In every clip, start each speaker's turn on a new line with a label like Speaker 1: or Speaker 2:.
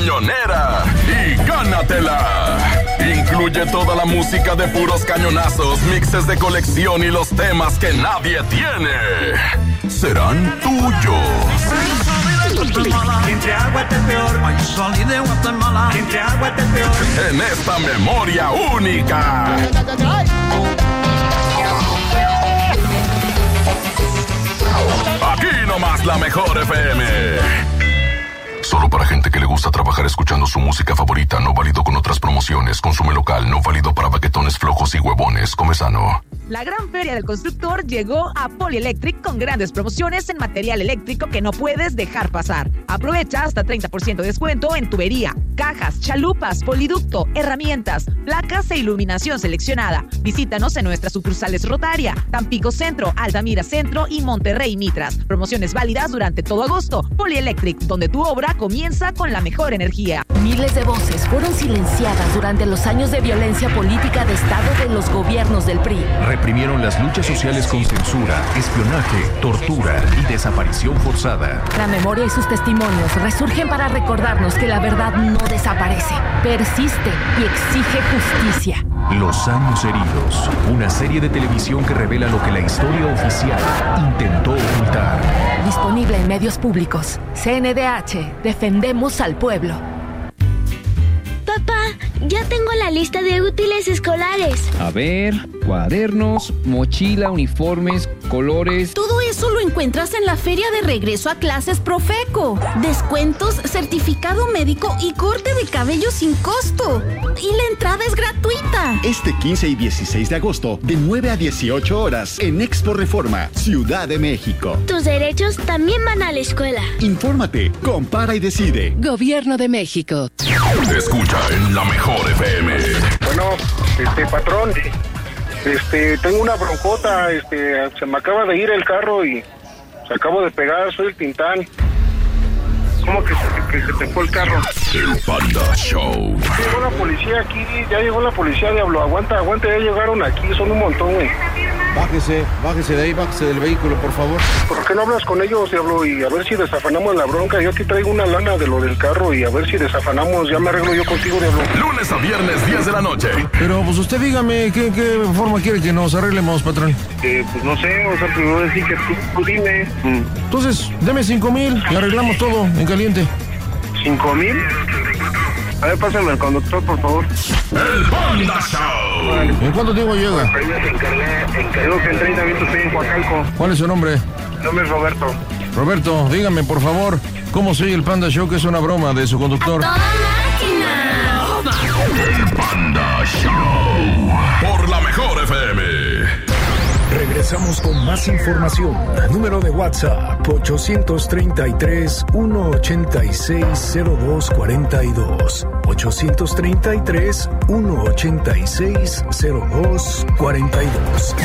Speaker 1: cañonera y gánatela. Incluye toda la música de puros cañonazos, mixes de colección y los temas que nadie tiene. Serán tuyos. En esta memoria única. Aquí nomás la mejor FM. Solo para gente que le gusta trabajar escuchando su música favorita, no válido con otras promociones. Consume local, no válido para baquetones flojos y huevones. Come sano.
Speaker 2: La gran feria del constructor llegó a Polyelectric con grandes promociones en material eléctrico que no puedes dejar pasar. Aprovecha hasta 30% de descuento en tubería, cajas, chalupas, poliducto, herramientas, placas e iluminación seleccionada. Visítanos en nuestras sucursales Rotaria, Tampico Centro, Altamira Centro y Monterrey Mitras. Promociones válidas durante todo agosto. Polyelectric, donde tu obra comienza con la mejor energía.
Speaker 3: Miles de voces fueron silenciadas durante los años de violencia política de Estado de los gobiernos del PRI.
Speaker 4: Reprimieron las luchas sociales con censura, espionaje, tortura y desaparición forzada.
Speaker 3: La memoria y sus testimonios resurgen para recordarnos que la verdad no desaparece, persiste y exige justicia.
Speaker 4: Los años heridos, una serie de televisión que revela lo que la historia oficial intentó ocultar.
Speaker 3: Disponible en medios públicos. CNDH, defendemos al pueblo.
Speaker 5: Papá, ya tengo la lista de útiles escolares.
Speaker 6: A ver, cuadernos, mochila, uniformes, colores.
Speaker 7: Todo eso lo encuentras en la feria de regreso a clases Profeco. Descuentos, certificado médico y corte de cabello sin costo. Y la entrada es gratuita.
Speaker 8: Este 15 y 16 de agosto, de 9 a 18 horas, en Expo Reforma, Ciudad de México.
Speaker 5: Tus derechos también van a la escuela.
Speaker 8: Infórmate, compara y decide.
Speaker 3: Gobierno de México.
Speaker 1: Escucha en la mejor FM.
Speaker 9: Bueno, patrón, tengo una broncota, se me acaba de ir el carro y se acabo de pegar, soy el Tintán. ¿Cómo que se te fue el carro?
Speaker 1: El Panda Show.
Speaker 9: Llegó la policía aquí, ya llegó la policía, Diablo, aguanta, ya llegaron aquí, son un montón, güey.
Speaker 10: Bájese de ahí, bájese del vehículo, por favor.
Speaker 9: ¿Por qué no hablas con ellos, Diablo? Y a ver si desafanamos la bronca. Yo aquí traigo una lana de lo del carro y a ver si desafanamos. Ya me arreglo yo contigo, Diablo.
Speaker 1: Lunes a viernes, 10 de la noche.
Speaker 10: Pero, pues, usted dígame, ¿qué forma quiere que nos arreglemos, patrón?
Speaker 9: Pues no sé, o sea, primero decir que tú dime.
Speaker 10: Entonces, deme 5,000 y arreglamos todo en caliente.
Speaker 9: ¿5,000? A ver, pásame al conductor, por favor.
Speaker 1: El Panda Show.
Speaker 10: ¿En cuánto tiempo llega?
Speaker 9: Creo que en 30 minutos estoy en Coacalco.
Speaker 10: ¿Cuál es su nombre?
Speaker 9: Mi nombre es Roberto.
Speaker 10: Roberto, dígame, por favor, ¿cómo soy el Panda Show, que es una broma de su conductor?
Speaker 5: ¡A toda máquina!
Speaker 1: El Panda Show. Por la mejor FM.
Speaker 11: Regresamos con más información. Número de WhatsApp 833-186-0242. 833-186-0242.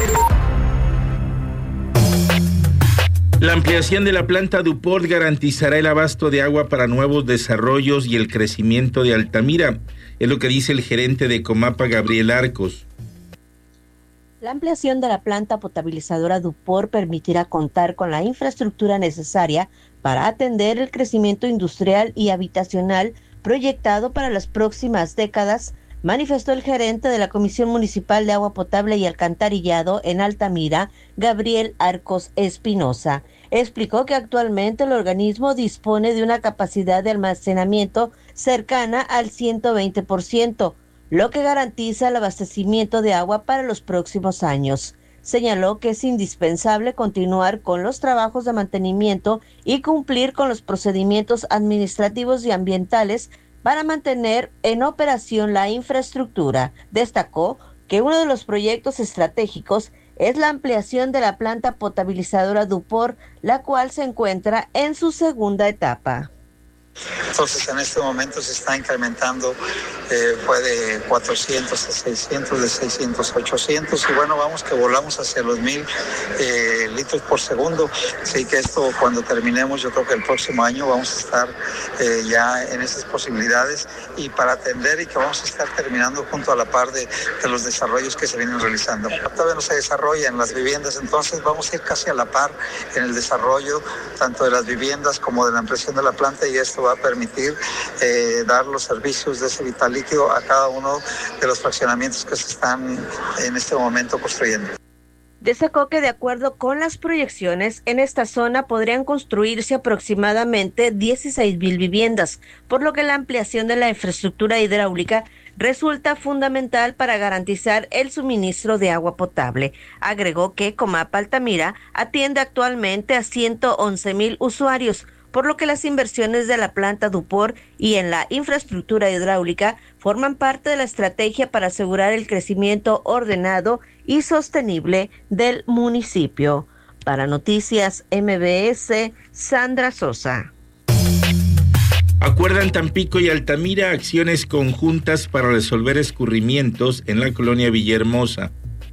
Speaker 12: La ampliación de la planta DuPont garantizará el abasto de agua para nuevos desarrollos y el crecimiento de Altamira. Es lo que dice el gerente de Comapa, Gabriel Arcos.
Speaker 13: La ampliación de la planta potabilizadora DuPont permitirá contar con la infraestructura necesaria para atender el crecimiento industrial y habitacional proyectado para las próximas décadas, manifestó el gerente de la Comisión Municipal de Agua Potable y Alcantarillado en Altamira, Gabriel Arcos Espinosa. Explicó que actualmente el organismo dispone de una capacidad de almacenamiento cercana al 120%, lo que garantiza el abastecimiento de agua para los próximos años. Señaló que es indispensable continuar con los trabajos de mantenimiento y cumplir con los procedimientos administrativos y ambientales para mantener en operación la infraestructura. Destacó que uno de los proyectos estratégicos es la ampliación de la planta potabilizadora DuPont, la cual se encuentra en su segunda etapa.
Speaker 14: Entonces en este momento se está incrementando, fue de 400 a 600, de 600 a 800 y bueno, vamos que volamos hacia los 1000 litros por segundo, así que esto cuando terminemos yo creo que el próximo año vamos a estar ya en esas posibilidades y para atender y que vamos a estar terminando junto a la par de los desarrollos que se vienen realizando. Todavía no se desarrolla en las viviendas, entonces vamos a ir casi a la par en el desarrollo tanto de las viviendas como de la ampliación de la planta y esto va a permitir dar los servicios de ese vital líquido a cada uno de los fraccionamientos que se están en este momento construyendo.
Speaker 13: Destacó que de acuerdo con las proyecciones, en esta zona podrían construirse aproximadamente 16,000 viviendas, por lo que la ampliación de la infraestructura hidráulica resulta fundamental para garantizar el suministro de agua potable. Agregó que Comapa Altamira atiende actualmente a 111,000 usuarios, por lo que las inversiones de la planta Dupor y en la infraestructura hidráulica forman parte de la estrategia para asegurar el crecimiento ordenado y sostenible del municipio. Para Noticias MBS, Sandra Sosa.
Speaker 12: Acuerdan Tampico y Altamira acciones conjuntas para resolver escurrimientos en la colonia Villahermosa.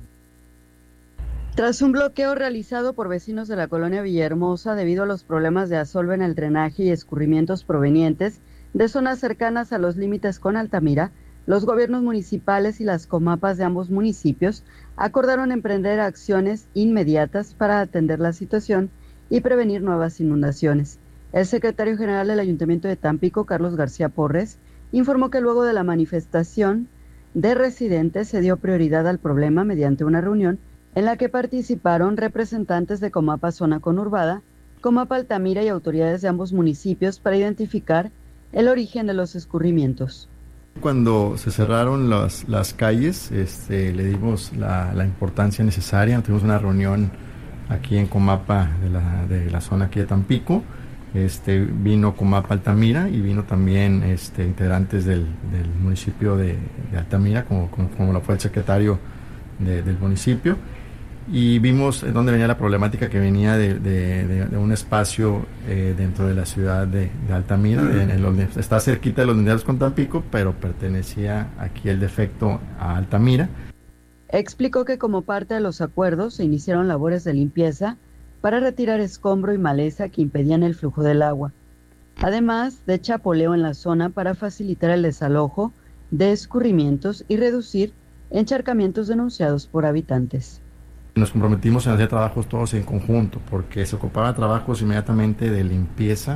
Speaker 15: Tras un bloqueo realizado por vecinos de la colonia Villahermosa debido a los problemas de asolve en el drenaje y escurrimientos provenientes de zonas cercanas a los límites con Altamira, los gobiernos municipales y las comapas de ambos municipios acordaron emprender acciones inmediatas para atender la situación y prevenir nuevas inundaciones. El secretario general del Ayuntamiento de Tampico, Carlos García Porres, informó que luego de la manifestación de residentes se dio prioridad al problema mediante una reunión en la que participaron representantes de Comapa Zona Conurbada, Comapa Altamira y autoridades de ambos municipios para identificar el origen de los escurrimientos.
Speaker 16: Cuando se cerraron las calles, le dimos la importancia necesaria. Tuvimos una reunión aquí en Comapa de la zona aquí de Tampico. Vino Comapa Altamira y vino también integrantes del municipio de Altamira, como lo fue el secretario del municipio. Y vimos dónde venía la problemática que venía de un espacio dentro de la ciudad de Altamira, está cerquita de los lineales con Tampico, pero pertenecía aquí el defecto a Altamira.
Speaker 15: Explicó que como parte de los acuerdos se iniciaron labores de limpieza para retirar escombro y maleza que impedían el flujo del agua, además de chapoleo en la zona para facilitar el desalojo de escurrimientos y reducir encharcamientos denunciados por habitantes.
Speaker 16: Nos comprometimos en hacer trabajos todos en conjunto, porque se ocupaban trabajos inmediatamente de limpieza,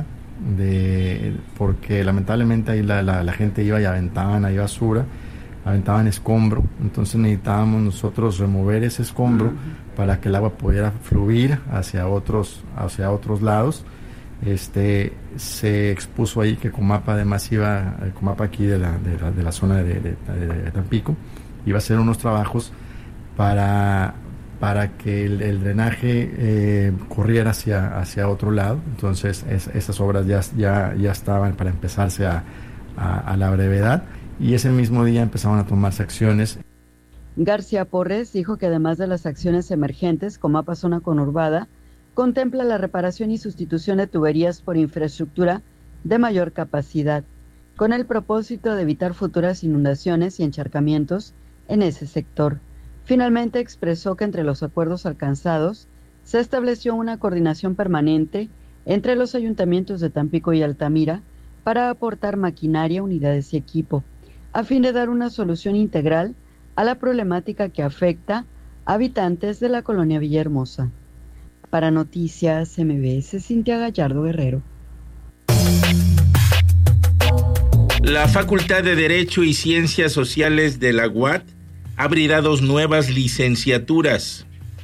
Speaker 16: porque lamentablemente ahí la gente iba y aventaban ahí basura, aventaban escombro, entonces necesitábamos nosotros remover ese escombro para que el agua pudiera fluir hacia otros lados. Se expuso ahí que Comapa además el Comapa aquí de la zona de Tampico iba a hacer unos trabajos para que el drenaje corriera hacia otro lado. Entonces esas obras ya estaban para empezarse a la brevedad, y ese mismo día empezaron a tomarse acciones.
Speaker 15: García Porres dijo que además de las acciones emergentes, Comapa Zona Conurbada contempla la reparación y sustitución de tuberías por infraestructura de mayor capacidad, con el propósito de evitar futuras inundaciones y encharcamientos en ese sector. Finalmente expresó que entre los acuerdos alcanzados se estableció una coordinación permanente entre los ayuntamientos de Tampico y Altamira para aportar maquinaria, unidades y equipo, a fin de dar una solución integral a la problemática que afecta a habitantes de la colonia Villahermosa. Para Noticias MBS, Cintia Gallardo Guerrero.
Speaker 12: La Facultad de Derecho y Ciencias Sociales de la UAT abrirá 2 nuevas licenciaturas.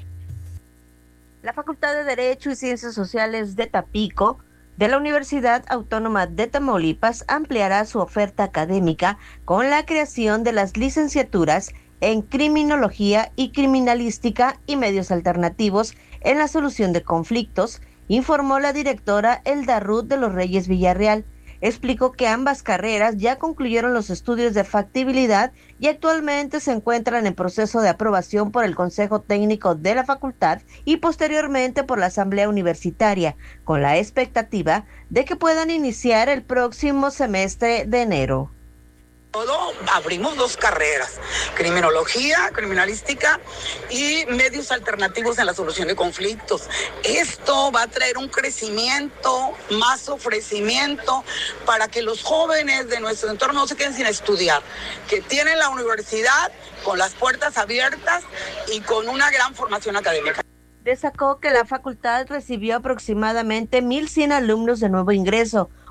Speaker 13: La Facultad de Derecho y Ciencias Sociales de Tampico de la Universidad Autónoma de Tamaulipas ampliará su oferta académica con la creación de las licenciaturas en Criminología y Criminalística y Medios Alternativos en la Solución de Conflictos, informó la directora Elda Ruth de los Reyes Villarreal. Explicó que ambas carreras ya concluyeron los estudios de factibilidad y actualmente se encuentran en proceso de aprobación por el Consejo Técnico de la Facultad y posteriormente por la Asamblea Universitaria, con la expectativa de que puedan iniciar el próximo semestre de enero.
Speaker 17: Abrimos 2 carreras, criminología, criminalística y medios alternativos en la solución de conflictos. Esto va a traer un crecimiento, más ofrecimiento para que los jóvenes de nuestro entorno no se queden sin estudiar, que tienen la universidad con las puertas abiertas y con una gran formación académica.
Speaker 13: Destacó que la facultad recibió aproximadamente 1,100 alumnos de nuevo ingreso,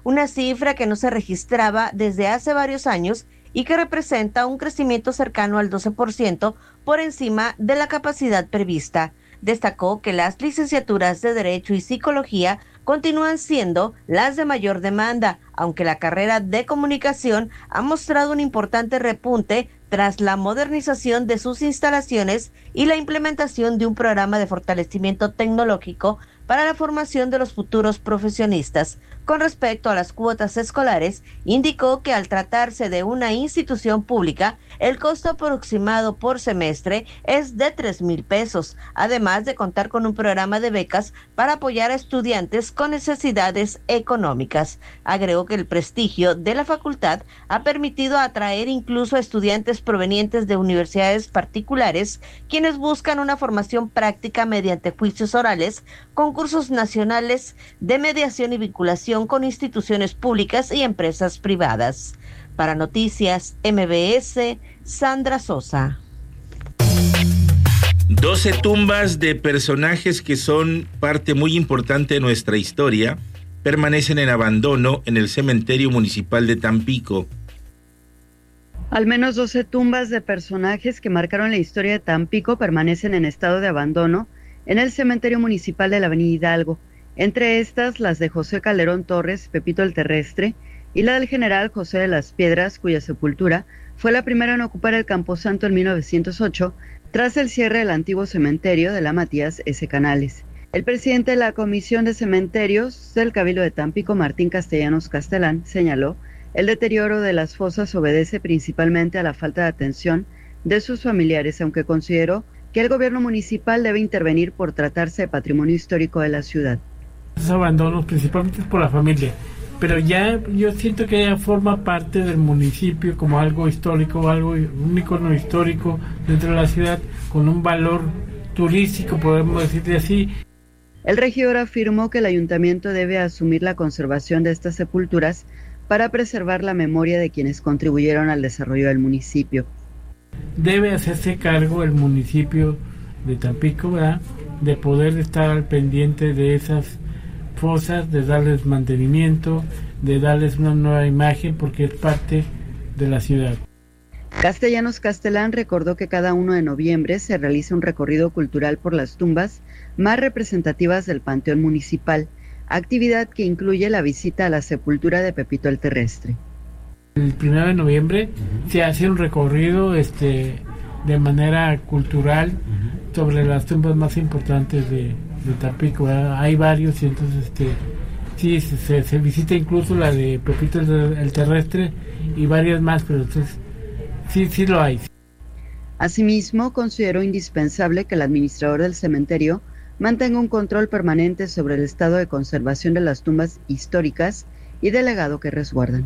Speaker 13: una cifra que no se registraba desde hace varios años y que representa un crecimiento cercano al 12% por encima de la capacidad prevista. Destacó que las licenciaturas de Derecho y Psicología continúan siendo las de mayor demanda, aunque la carrera de Comunicación ha mostrado un importante repunte tras la modernización de sus instalaciones y la implementación de un programa de fortalecimiento tecnológico para la formación de los futuros profesionistas. Con respecto a las cuotas escolares, indicó que al tratarse de una institución pública, el costo aproximado por semestre es de 3,000 pesos, además de contar con un programa de becas para apoyar a estudiantes con necesidades económicas. Agregó que el prestigio de la facultad ha permitido atraer incluso a estudiantes provenientes de universidades particulares, quienes buscan una formación práctica mediante juicios orales, concursos nacionales de mediación y vinculación con instituciones públicas y empresas privadas. Para Noticias MBS, Sandra Sosa.
Speaker 12: 12 tumbas de personajes que son parte muy importante de nuestra historia permanecen en abandono en el cementerio municipal de Tampico.
Speaker 15: Al menos 12 tumbas de personajes que marcaron la historia de Tampico permanecen en estado de abandono en el cementerio municipal de la Avenida Hidalgo. Entre estas, las de José Calderón Torres, Pepito el Terrestre, y la del general José de las Piedras, cuya sepultura fue la primera en ocupar el Camposanto en 1908, tras el cierre del antiguo cementerio de la Matías S. Canales. El presidente de la Comisión de Cementerios del Cabildo de Tampico, Martín Castellanos Castelán, señaló: el deterioro de las fosas obedece principalmente a la falta de atención de sus familiares, aunque consideró que el gobierno municipal debe intervenir por tratarse de patrimonio histórico de la ciudad.
Speaker 18: Esos abandonos principalmente es por la familia, pero ya yo siento que ya forma parte del municipio como algo histórico, un icono histórico dentro de la ciudad, con un valor turístico, podemos decirle así.
Speaker 15: El regidor afirmó que el ayuntamiento debe asumir la conservación de estas sepulturas para preservar la memoria de quienes contribuyeron al desarrollo del municipio.
Speaker 18: Debe hacerse cargo el municipio de Tampico, ¿verdad?, de poder estar al pendiente de esas fosas, de darles mantenimiento, de darles una nueva imagen, porque es parte de la ciudad.
Speaker 15: Castellanos Castelán recordó que cada 1 de noviembre se realiza un recorrido cultural por las tumbas más representativas del Panteón Municipal, actividad que incluye la visita a la sepultura de Pepito el Terrestre.
Speaker 18: El 1 de noviembre se hace un recorrido de manera cultural sobre las tumbas más importantes de Tampico, ¿verdad? Hay varios, y entonces sí, se visita incluso la de Pepito el Terrestre y varias más, pero entonces sí lo hay.
Speaker 15: Asimismo, consideró indispensable que el administrador del cementerio mantenga un control permanente sobre el estado de conservación de las tumbas históricas y del legado que resguardan.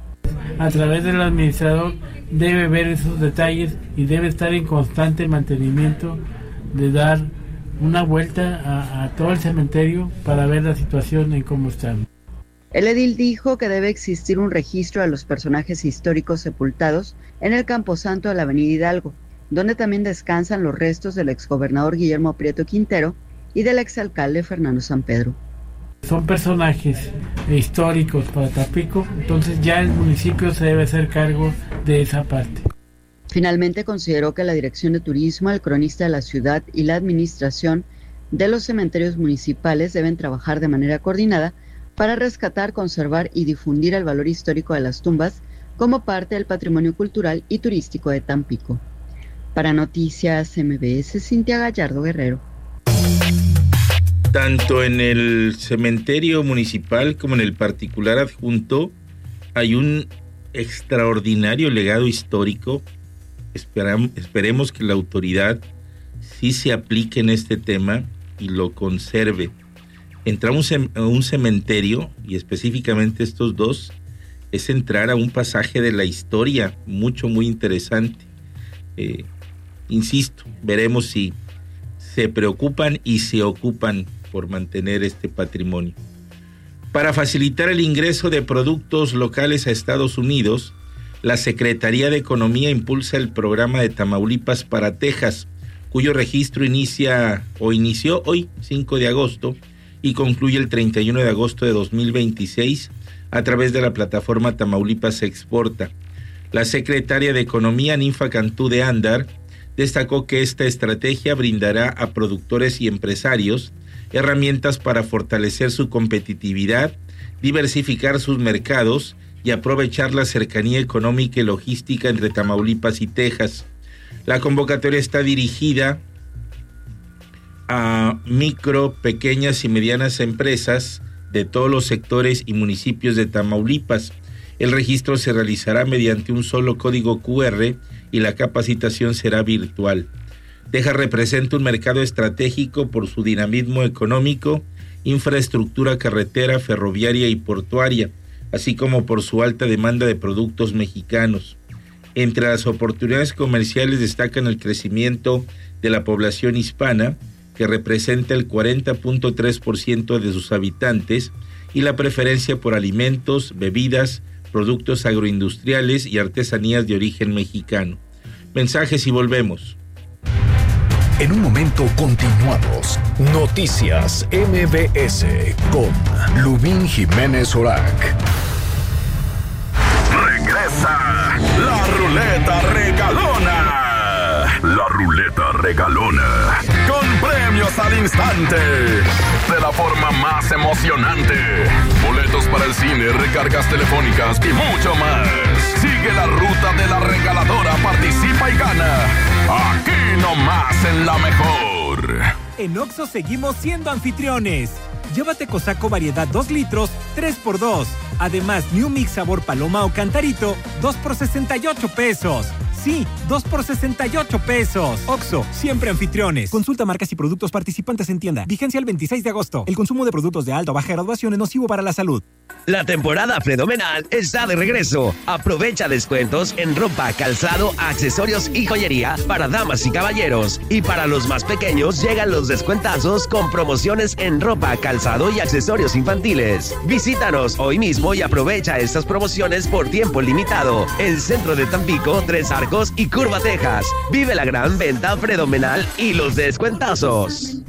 Speaker 18: A través del administrador debe ver esos detalles y debe estar en constante mantenimiento, de dar una vuelta a todo el cementerio para ver la situación en cómo están.
Speaker 15: El edil dijo que debe existir un registro de los personajes históricos sepultados en el Camposanto de la Avenida Hidalgo, donde también descansan los restos del exgobernador Guillermo Prieto Quintero y del exalcalde Fernando Sampedro.
Speaker 18: Son personajes históricos para Tampico, entonces ya el municipio se debe hacer cargo de esa parte.
Speaker 15: Finalmente consideró que la Dirección de Turismo, el cronista de la ciudad y la administración de los cementerios municipales deben trabajar de manera coordinada para rescatar, conservar y difundir el valor histórico de las tumbas como parte del patrimonio cultural y turístico de Tampico. Para Noticias MBS, Cintia Gallardo Guerrero.
Speaker 12: Tanto en el cementerio municipal como en el particular adjunto hay un extraordinario legado histórico. Esperemos que la autoridad sí se aplique en este tema y lo conserve. Entrar a un cementerio, y específicamente estos dos, es entrar a un pasaje de la historia muy interesante. Insisto, veremos si se preocupan y se ocupan por mantener este patrimonio. Para facilitar el ingreso de productos locales a Estados Unidos, la Secretaría de Economía impulsa el programa de Tamaulipas para Texas, cuyo registro inició hoy, 5 de agosto, y concluye el 31 de agosto de 2026, a través de la plataforma Tamaulipas Exporta. La secretaria de Economía, Ninfa Cantú de Andar, destacó que esta estrategia brindará a productores y empresarios herramientas para fortalecer su competitividad, diversificar sus mercados y aprovechar la cercanía económica y logística entre Tamaulipas y Texas. La convocatoria está dirigida a micro, pequeñas y medianas empresas de todos los sectores y municipios de Tamaulipas. El registro se realizará mediante un solo código QR y la capacitación será virtual. Texas representa un mercado estratégico por su dinamismo económico, infraestructura carretera, ferroviaria y portuaria, así como por su alta demanda de productos mexicanos. Entre las oportunidades comerciales destacan el crecimiento de la población hispana, que representa el 40.3% de sus habitantes, y la preferencia por alimentos, bebidas, productos agroindustriales y artesanías de origen mexicano. Mensajes y volvemos.
Speaker 11: En un momento continuamos. Noticias MBS con Lubín Jiménez Orac.
Speaker 1: Regresa la ruleta regalona. La ruleta regalona. Con premios al instante. De la forma más emocionante. Boletos para el cine, recargas telefónicas y mucho más. Sigue la ruta de la regaladora, participa y gana. Aquí nomás en la mejor.
Speaker 19: En Oxxo seguimos siendo anfitriones. Llévate Cosaco variedad 2 litros, 3x2. Además, New Mix sabor paloma o cantarito, 2 por 68 pesos. Sí, 2 por 68 pesos. Oxxo, siempre anfitriones. Consulta marcas y productos participantes en tienda. Vigencia el 26 de agosto. El consumo de productos de alta o baja graduación es nocivo para la salud.
Speaker 20: La temporada fenomenal está de regreso. Aprovecha descuentos en ropa, calzado, accesorios y joyería para damas y caballeros. Y para los más pequeños llegan los descuentazos con promociones en ropa, calzado y accesorios infantiles. Visítanos hoy mismo y aprovecha estas promociones por tiempo limitado. El centro de Tampico, Tres Arcos y Curva, Texas. Vive la gran venta fenomenal y los descuentazos.